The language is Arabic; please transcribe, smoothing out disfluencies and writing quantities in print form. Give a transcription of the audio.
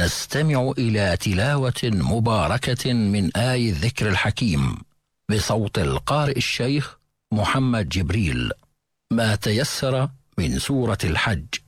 نستمع إلى تلاوة مباركة من آي الذكر الحكيم بصوت القارئ الشيخ محمد جبريل، ما تيسر من سورة الحج.